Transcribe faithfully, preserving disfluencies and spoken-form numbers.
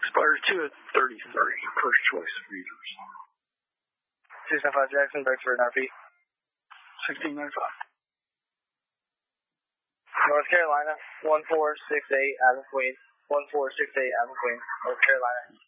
Expires two at thirty-three. First choice readers. six nine five Jackson, Beresford, R P. sixteen ninety-five. North Carolina, one four six eight, Adam Queen. one four six eight, Adam Queen, North Carolina.